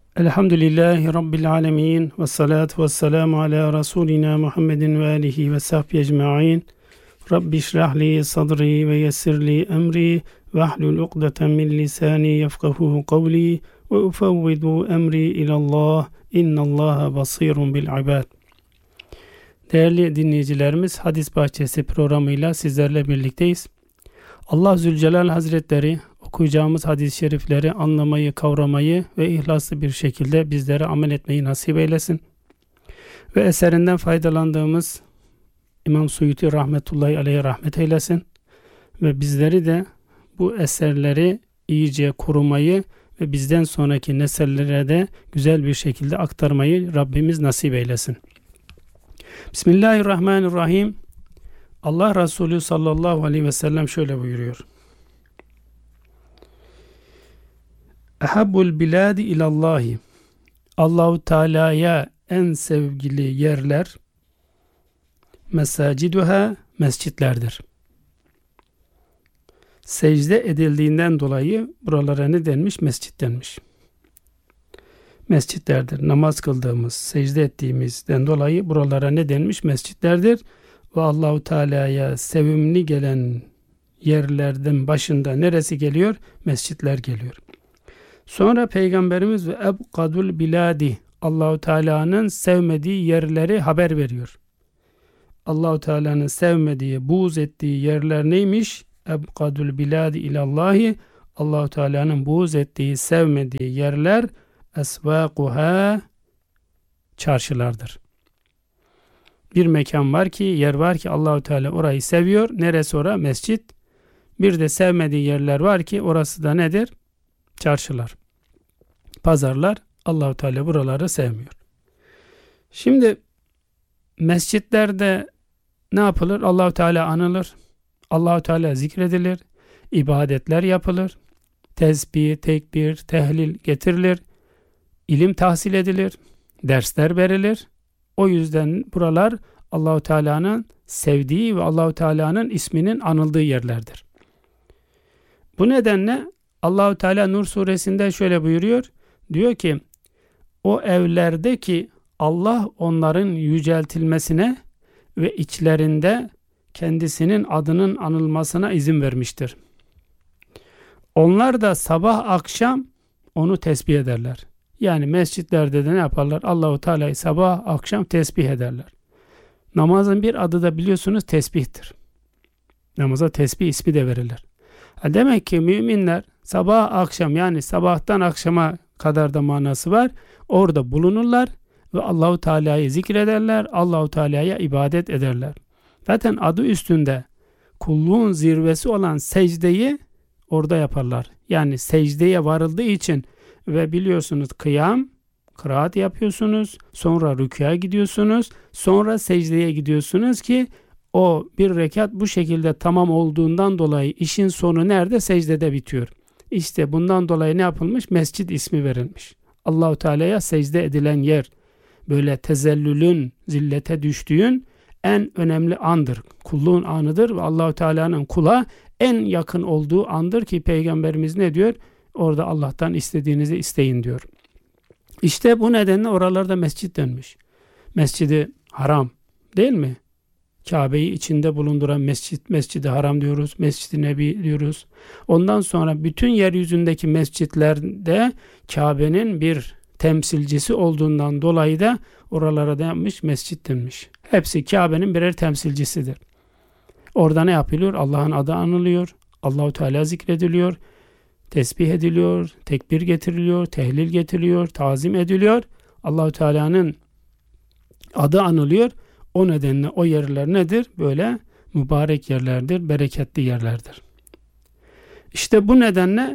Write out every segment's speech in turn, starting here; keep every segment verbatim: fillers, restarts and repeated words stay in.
Elhamdülillahi Rabbil alemin ve salatu ve selamu ala Resulina Muhammedin ve alihi ve sahbihi ecma'in. Rabbi şrahli sadri ve yessirli emri ve ahlul ukdeten min lisani yefkahuhu kavli ve ufevvidu emri ilallah innallaha basirun bil ibad. Değerli dinleyicilerimiz, Hadis Bahçesi programıyla sizlerle birlikteyiz. Allah Zülcelal Hazretleri okuyacağımız hadis-i şerifleri anlamayı, kavramayı ve ihlaslı bir şekilde bizlere amel etmeyi nasip eylesin. Ve eserinden faydalandığımız İmam Suyuti rahmetullahi aleyhe rahmet eylesin. Ve bizleri de bu eserleri iyice korumayı ve bizden sonraki nesillere de güzel bir şekilde aktarmayı Rabbimiz nasip eylesin. Bismillahirrahmanirrahim. Allah Resulü sallallahu aleyhi ve sellem şöyle buyuruyor. Ehabbul biladi ilallahi. Allahu Teala'ya en sevgili yerler mesaciduha, mescitlerdir. Secde edildiğinden dolayı buralara ne denmiş? Mescit denmiş. Mescitlerdir. Namaz kıldığımız, secde ettiğimizden dolayı buralara ne denmiş? Mescitlerdir. Ve Allahu Teala'ya sevimli gelen yerlerden başında neresi geliyor? Mescitler geliyor. Sonra Peygamberimiz ve ebkadul biladi, Allahu Teala'nın sevmediği yerleri haber veriyor. Allahu Teala'nın sevmediği, buğz ettiği yerler neymiş? Ebkadul biladi ilallahi, Allahu Teala'nın buğz ettiği, sevmediği yerler esvaquha, çarşılardır. Bir mekan var ki, yer var ki Allahu Teala orayı seviyor. Neresi ora? Mescit. Bir de sevmediği yerler var ki orası da nedir? Çarşılar, pazarlar. Allahu Teala buraları sevmiyor. Şimdi mescitlerde ne yapılır? Allahu Teala anılır. Allahu Teala zikredilir. İbadetler yapılır. Tesbih, tekbir, tehlil getirilir. İlim tahsil edilir. Dersler verilir. O yüzden buralar Allahu Teala'nın sevdiği ve Allahu Teala'nın isminin anıldığı yerlerdir. Bu nedenle Allahu Teala Nur suresinde şöyle buyuruyor. Diyor ki, o evlerdeki Allah onların yüceltilmesine ve içlerinde kendisinin adının anılmasına izin vermiştir. Onlar da sabah akşam onu tesbih ederler. Yani mescitlerde de ne yaparlar? Allahu Teala'yı sabah akşam tesbih ederler. Namazın bir adı da biliyorsunuz tesbihtir. Namaza tesbih ismi de verilir. Ha demek ki müminler sabah akşam, yani sabahtan akşama kadar da manası var. Orada bulunurlar ve Allahu Teala'yı zikrederler. Allahu Teala'ya ibadet ederler. Zaten adı üstünde kulluğun zirvesi olan secdeyi orada yaparlar. Yani secdeye varıldığı için ve biliyorsunuz kıyam, kıraat yapıyorsunuz, sonra rükûa gidiyorsunuz, sonra secdeye gidiyorsunuz ki o bir rekat bu şekilde tamam olduğundan dolayı işin sonu nerede? Secdede bitiyor. İşte bundan dolayı ne yapılmış? Mescid ismi verilmiş. Allahu Teala'ya secde edilen yer, böyle tezellülün, zillete düştüğün en önemli andır. Kulluğun anıdır ve Allahu Teala'nın kula en yakın olduğu andır ki Peygamberimiz ne diyor? Orada Allah'tan istediğinizi isteyin diyor. İşte bu nedenle oralarda mescit denmiş. Mescidi Haram değil mi? Kabe'yi içinde bulunduran mescit, Mescid-i Haram diyoruz, Mescid-i Nebi diyoruz. Ondan sonra bütün yeryüzündeki mescitlerde Kabe'nin bir temsilcisi olduğundan dolayı da oralara da yapmış, mescit denmiş. Hepsi Kabe'nin birer temsilcisidir. Orada ne yapılıyor? Allah'ın adı anılıyor, Allahu Teala zikrediliyor, tesbih ediliyor, tekbir getiriliyor, tehlil getiriliyor, tazim ediliyor. Allahu Teala'nın adı anılıyor. O nedenle o yerler nedir? Böyle mübarek yerlerdir, bereketli yerlerdir. İşte bu nedenle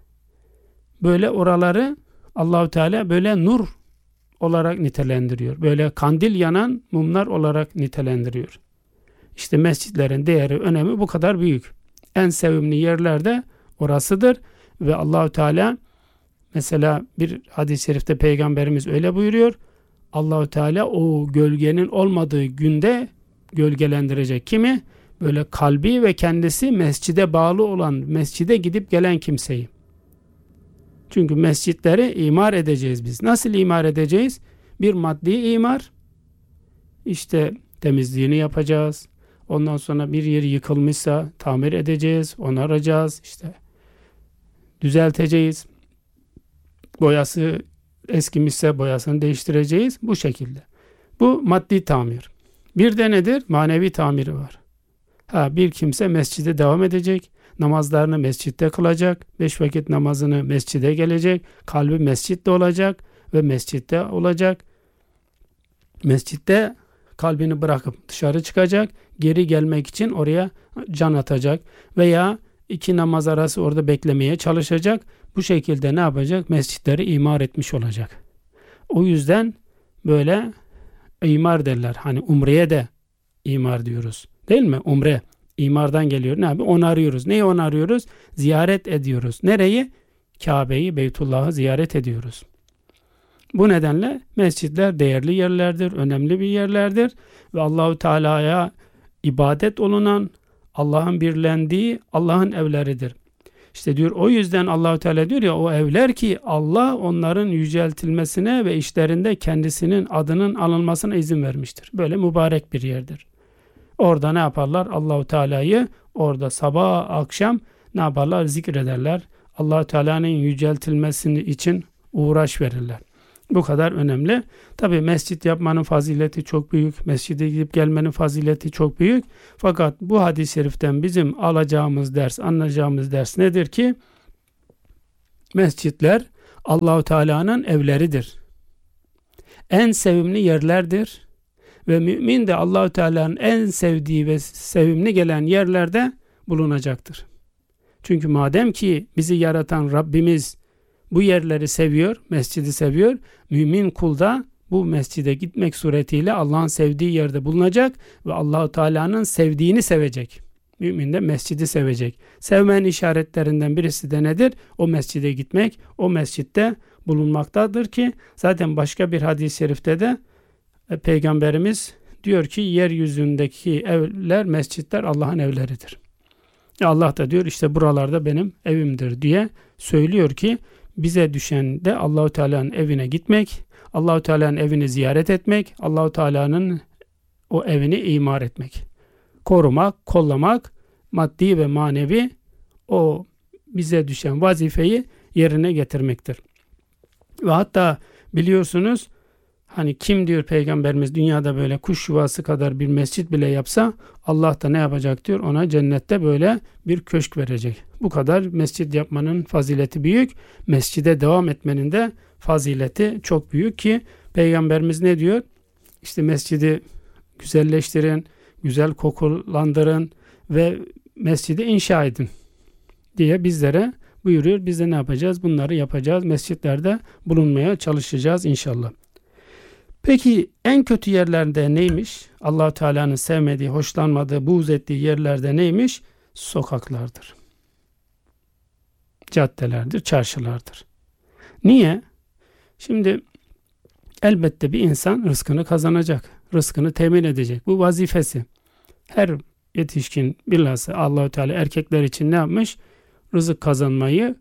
böyle oraları Allahu Teala böyle nur olarak nitelendiriyor. Böyle kandil yanan mumlar olarak nitelendiriyor. İşte mescitlerin değeri, önemi bu kadar büyük. En sevimli yerlerde orasıdır ve Allahu Teala mesela bir hadis-i şerifte Peygamberimiz öyle buyuruyor. Allahu Teala o gölgenin olmadığı günde gölgelendirecek kimi? Böyle kalbi ve kendisi mescide bağlı olan, mescide gidip gelen kimseyi. Çünkü mescitleri imar edeceğiz biz. Nasıl imar edeceğiz? Bir maddi imar. İşte temizliğini yapacağız. Ondan sonra bir yer yıkılmışsa tamir edeceğiz, onaracağız, işte düzelteceğiz. Boyası eskimişse boyasını değiştireceğiz. Bu şekilde. Bu maddi tamir. Bir de nedir? Manevi tamiri var. Ha, bir kimse mescide devam edecek. Namazlarını mescitte kılacak. Beş vakit namazını mescide gelecek. Kalbi mescitte olacak ve mescitte olacak. Mescitte kalbini bırakıp dışarı çıkacak. Geri gelmek için oraya can atacak. Veya iki namaz arası orada beklemeye çalışacak. Bu şekilde ne yapacak? Mescitleri imar etmiş olacak. O yüzden böyle imar derler. Hani umreye de imar diyoruz. Değil mi? Umre. İmardan geliyor. Ne abi? Onarıyoruz. Neyi onarıyoruz? Ziyaret ediyoruz. Nereyi? Kabe'yi, Beytullah'ı ziyaret ediyoruz. Bu nedenle mescitler değerli yerlerdir, önemli bir yerlerdir ve Allahu Teala'ya ibadet olunan, Allah'ın birlendiği Allah'ın evleridir. İşte diyor, o yüzden Allahu Teala diyor ya, o evler ki Allah onların yüceltilmesine ve işlerinde kendisinin adının alınmasına izin vermiştir. Böyle mübarek bir yerdir. Orada ne yaparlar? Allahu Teala'yı orada sabah akşam ne yaparlar? Zikrederler. Allahu Teala'nın yüceltilmesi için uğraş verirler. Bu kadar önemli. Tabi mescit yapmanın fazileti çok büyük. Mescide gidip gelmenin fazileti çok büyük. Fakat bu hadis-i şeriften bizim alacağımız ders, anlayacağımız ders nedir ki? Mescitler Allahu Teala'nın evleridir. En sevimli yerlerdir. Ve mümin de Allahu Teala'nın en sevdiği ve sevimli gelen yerlerde bulunacaktır. Çünkü madem ki bizi yaratan Rabbimiz bu yerleri seviyor, mescidi seviyor, mümin kul da bu mescide gitmek suretiyle Allah'ın sevdiği yerde bulunacak ve Allahu Teala'nın sevdiğini sevecek. Mümin de mescidi sevecek. Sevmenin işaretlerinden birisi de nedir? O mescide gitmek, o mescitte bulunmaktadır ki zaten başka bir hadis-i şerifte de Peygamberimiz diyor ki yeryüzündeki evler, mescitler Allah'ın evleridir. Allah da diyor işte buralarda benim evimdir diye söylüyor ki bize düşen de Allahu Teala'nın evine gitmek, Allahu Teala'nın evini ziyaret etmek, Allahu Teala'nın o evini imar etmek. Korumak, kollamak, maddi ve manevi o bize düşen vazifeyi yerine getirmektir. Ve hatta biliyorsunuz hani kim diyor Peygamberimiz dünyada böyle kuş yuvası kadar bir mescit bile yapsa Allah da ne yapacak diyor, ona cennette böyle bir köşk verecek. Bu kadar mescit yapmanın fazileti büyük. Mescide devam etmenin de fazileti çok büyük ki Peygamberimiz ne diyor? İşte mescidi güzelleştirin, güzel kokulandırın ve mescidi inşa edin diye bizlere buyuruyor. Biz de ne yapacağız? Bunları yapacağız. Mescitlerde bulunmaya çalışacağız inşallah. Peki en kötü yerlerde neymiş? Allah-u Teala'nın sevmediği, hoşlanmadığı, buğz ettiği yerlerde neymiş? Sokaklardır. Caddelerdir, çarşılardır. Niye? Şimdi elbette bir insan rızkını kazanacak, rızkını temin edecek. Bu vazifesi. Her yetişkin bilhassa Allah-u Teala erkekler için ne yapmış? Rızık kazanmayı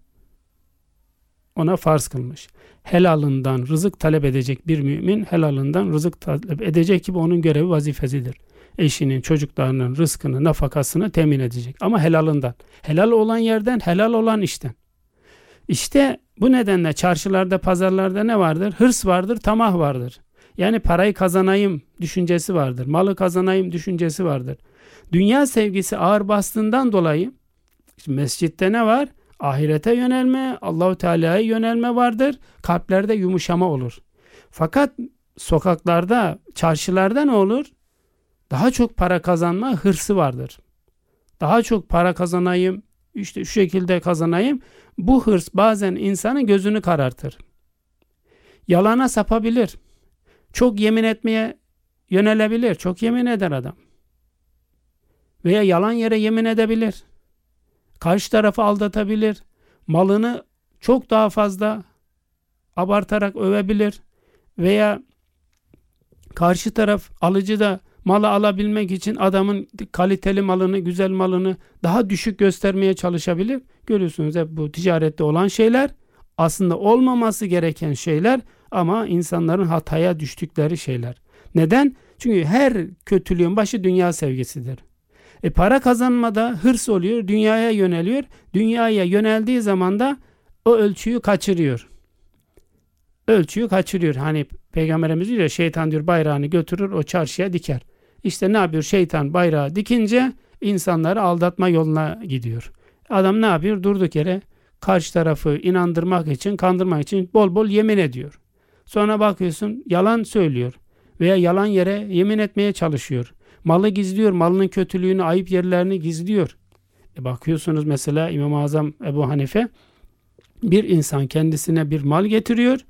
ona farz kılmış. Helalından rızık talep edecek bir mümin helalından rızık talep edecek gibi onun görevi, vazifesidir. Eşinin, çocuklarının rızkını, nafakasını temin edecek. Ama helalından. Helal olan yerden, helal olan işten. İşte bu nedenle çarşılarda, pazarlarda ne vardır? Hırs vardır, tamah vardır. Yani parayı kazanayım düşüncesi vardır. Malı kazanayım düşüncesi vardır. Dünya sevgisi ağır bastığından dolayı işte mescitte ne var? Ahirete yönelme, Allahu Teala'ya yönelme vardır. Kalplerde yumuşama olur. Fakat sokaklarda, çarşılarda ne olur? Daha çok para kazanma hırsı vardır. Daha çok para kazanayım, işte şu şekilde kazanayım. Bu hırs bazen insanın gözünü karartır. Yalana sapabilir. Çok yemin etmeye yönelebilir. Çok yemin eder adam. Veya yalan yere yemin edebilir. Karşı tarafı aldatabilir. Malını çok daha fazla abartarak övebilir. Veya karşı taraf alıcı da malı alabilmek için adamın kaliteli malını, güzel malını daha düşük göstermeye çalışabilir. Görüyorsunuz hep bu ticarette olan şeyler. Aslında olmaması gereken şeyler ama insanların hataya düştükleri şeyler. Neden? Çünkü her kötülüğün başı dünya sevgisidir. E para kazanmada hırs oluyor, dünyaya yöneliyor. Dünyaya yöneldiği zaman da o ölçüyü kaçırıyor. Ölçüyü kaçırıyor. Hani Peygamberimiz diyor ya, şeytan diyor bayrağını götürür o çarşıya diker. İşte ne yapıyor? Şeytan bayrağı dikince insanları aldatma yoluna gidiyor. Adam ne yapıyor? Durduk yere karşı tarafı inandırmak için, kandırmak için bol bol yemin ediyor. Sonra bakıyorsun yalan söylüyor veya yalan yere yemin etmeye çalışıyor. Malı gizliyor, malının kötülüğünü, ayıp yerlerini gizliyor. E bakıyorsunuz mesela İmam-ı Azam Ebu Hanife, bir insan kendisine bir mal getiriyor.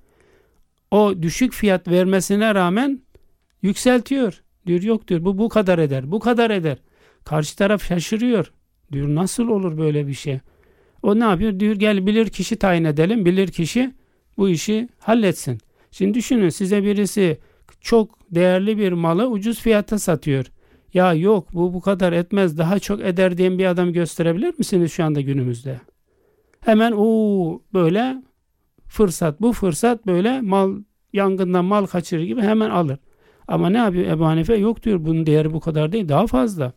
O düşük fiyat vermesine rağmen yükseltiyor. Diyor yok diyor bu bu kadar eder, bu kadar eder. Karşı taraf şaşırıyor. Diyor nasıl olur böyle bir şey? O ne yapıyor? Diyor gel bilir kişi tayin edelim. Bilir kişi bu işi halletsin. Şimdi düşünün, size birisi çok değerli bir malı ucuz fiyata satıyor. Ya yok bu bu kadar etmez, daha çok eder diyen bir adam gösterebilir misiniz şu anda günümüzde? Hemen o böyle fırsat, bu fırsat böyle mal yangından mal kaçırır gibi hemen alır. Ama ne yapıyor Ebu Hanife? Yok diyor bunun değeri bu kadar değil, daha fazla.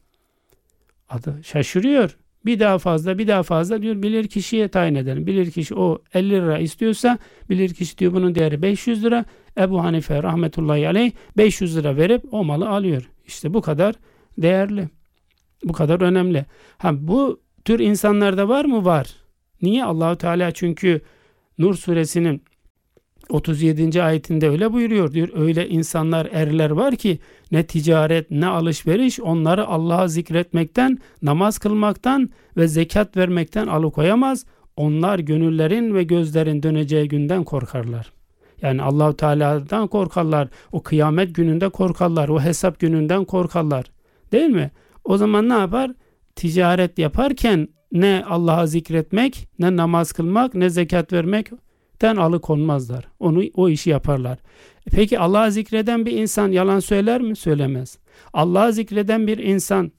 Adı şaşırıyor. Bir daha fazla, bir daha fazla diyor bilir kişiye tayin edelim. Bilir kişi o elli lira istiyorsa bilir kişi diyor bunun değeri beş yüz lira. Ebu Hanife rahmetullahi aleyh beş yüz lira verip o malı alıyor. İşte bu kadar değerli. Bu kadar önemli. Ha, bu tür insanlarda var mı? Var. Niye? Allahu Teala çünkü Nur suresinin otuz yedinci ayetinde öyle buyuruyor. Diyor öyle insanlar, erler var ki ne ticaret ne alışveriş onları Allah'a zikretmekten, namaz kılmaktan ve zekat vermekten alıkoyamaz. Onlar gönüllerin ve gözlerin döneceği günden korkarlar. Yani Allahu Teala'dan korkarlar. O kıyamet gününde korkarlar. O hesap gününden korkarlar. Değil mi? O zaman ne yapar? Ticaret yaparken ne Allah'a zikretmek, ne namaz kılmak, ne zekat vermekten alıkonmazlar. Onu o işi yaparlar. Peki Allah'a zikreden bir insan yalan söyler mi? Söylemez. Allah'a zikreden bir insan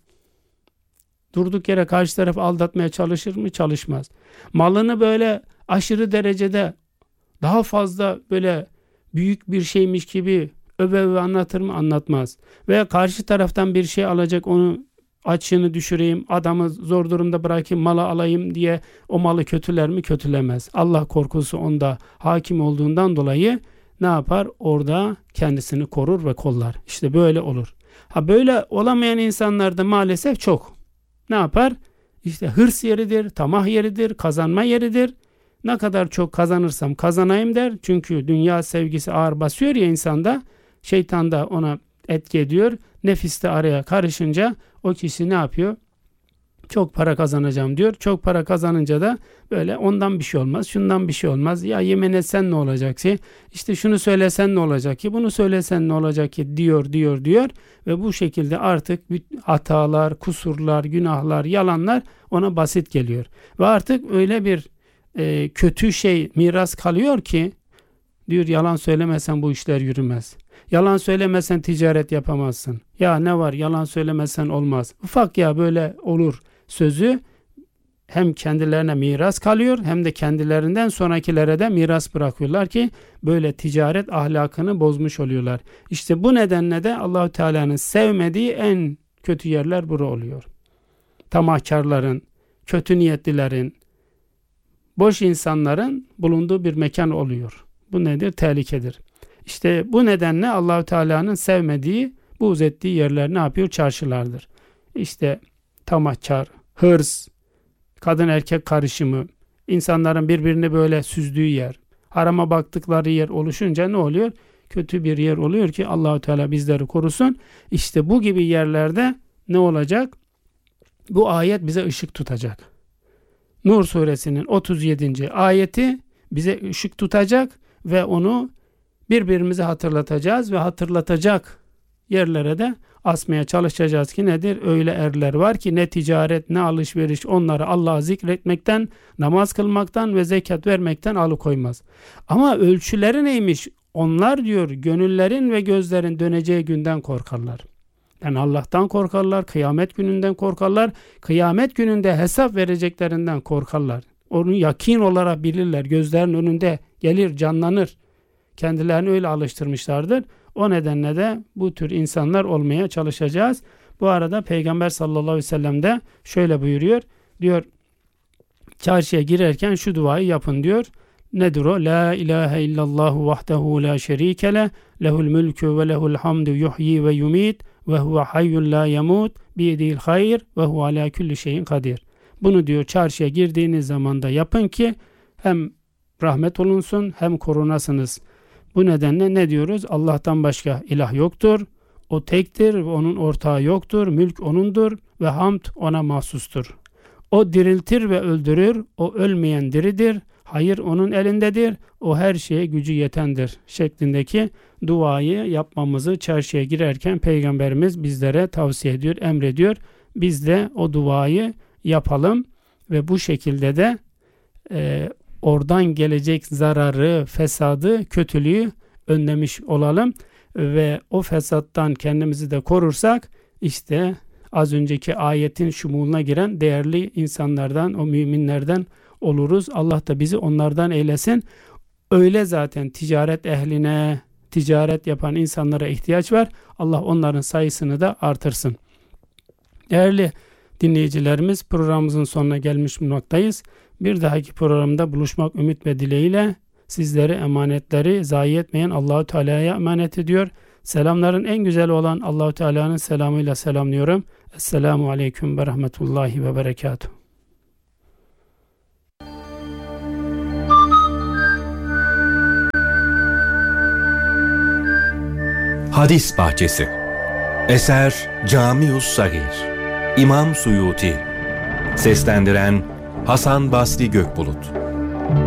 durduk yere karşı tarafı aldatmaya çalışır mı? Çalışmaz. Malını böyle aşırı derecede daha fazla böyle büyük bir şeymiş gibi öve öve anlatır mı? Anlatmaz. Veya karşı taraftan bir şey alacak, onu açığını düşüreyim, adamı zor durumda bırakayım, malı alayım diye o malı kötüler mi? Kötülemez. Allah korkusu onda hakim olduğundan dolayı ne yapar? Orada kendisini korur ve kollar. İşte böyle olur. Ha böyle olamayan insanlar da maalesef çok. Ne yapar? İşte hırs yeridir, tamah yeridir, kazanma yeridir. Ne kadar çok kazanırsam kazanayım der. Çünkü dünya sevgisi ağır basıyor ya insanda. Şeytan da ona etki ediyor. Nefis de araya karışınca o kişi ne yapıyor? Çok para kazanacağım diyor. Çok para kazanınca da böyle ondan bir şey olmaz, şundan bir şey olmaz. Ya yemin etsen ne olacak ki? İşte şunu söylesen ne olacak ki? Bunu söylesen ne olacak ki? Diyor, diyor, diyor. Ve bu şekilde artık hatalar, kusurlar, günahlar, yalanlar ona basit geliyor. Ve artık öyle bir e, kötü şey miras kalıyor ki diyor yalan söylemesen bu işler yürümez. Yalan söylemesen ticaret yapamazsın. Ya ne var yalan söylemesen olmaz. Ufak ya böyle olur sözü hem kendilerine miras kalıyor hem de kendilerinden sonrakilere de miras bırakıyorlar ki böyle ticaret ahlakını bozmuş oluyorlar. İşte bu nedenle de Allahu Teala'nın sevmediği en kötü yerler bura oluyor. Tamahkarların, kötü niyetlilerin, boş insanların bulunduğu bir mekan oluyor. Bu nedir? Tehlikedir. İşte bu nedenle Allahu Teala'nın sevmediği, buğz ettiği yerler ne yapıyor? Çarşılardır. İşte tamahkar, hırs, kadın erkek karışımı, insanların birbirini böyle süzdüğü yer, harama baktıkları yer oluşunca ne oluyor? Kötü bir yer oluyor ki Allahu Teala bizleri korusun. İşte bu gibi yerlerde ne olacak? Bu ayet bize ışık tutacak. Nur suresinin otuz yedinci ayeti bize ışık tutacak ve onu birbirimize hatırlatacağız ve hatırlatacak yerlere de asmaya çalışacağız ki nedir? Öyle erler var ki ne ticaret ne alışveriş onları Allah'a zikretmekten, namaz kılmaktan ve zekat vermekten alıkoymaz. Ama ölçüleri neymiş? Onlar diyor gönüllerin ve gözlerin döneceği günden korkarlar. Yani Allah'tan korkarlar, kıyamet gününden korkarlar, kıyamet gününde hesap vereceklerinden korkarlar. Onu yakin olarak bilirler. Gözlerinin önünde gelir, canlanır. Kendilerini öyle alıştırmışlardır. O nedenle de bu tür insanlar olmaya çalışacağız. Bu arada Peygamber sallallahu aleyhi ve sellem de şöyle buyuruyor. Diyor, çarşıya girerken şu duayı yapın diyor. Nedir o? La ilahe illallahu vahdehu la şerike leh, lehul mülkü ve lehul hamdu yuhyi ve yumit ve huve hayyun la yemut biyedihil hayr ve huve ala kulli şeyin kadir. Bunu diyor çarşıya girdiğiniz zaman da yapın ki hem rahmet olunsun hem korunasınız. Bu nedenle ne diyoruz? Allah'tan başka ilah yoktur. O tektir ve onun ortağı yoktur. Mülk onundur ve hamd ona mahsustur. O diriltir ve öldürür. O ölmeyen diridir. Hayır onun elindedir. O her şeye gücü yetendir. Şeklindeki duayı yapmamızı çarşıya girerken Peygamberimiz bizlere tavsiye ediyor, emrediyor. Biz de o duayı yapalım ve bu şekilde de e, oradan gelecek zararı, fesadı, kötülüğü önlemiş olalım ve o fesattan kendimizi de korursak işte az önceki ayetin şumuluna giren değerli insanlardan, o müminlerden oluruz. Allah da bizi onlardan eylesin. Öyle zaten ticaret ehline, ticaret yapan insanlara ihtiyaç var. Allah onların sayısını da artırsın. Değerli dinleyicilerimiz, programımızın sonuna gelmiş bulunmaktayız. Bir dahaki programda buluşmak ümit ve dileğiyle sizleri emanetleri zayi etmeyen Allahu Teala'ya emanet ediyor. Selamların en güzeli olan Allahu Teala'nın selamıyla selamlıyorum. Esselamu aleyküm ve rahmetullahi ve berekatuhu. Hadis Bahçesi. Eser Camius Sagir. İmam Suyuti. Seslendiren Hasan Basri Gökbulut.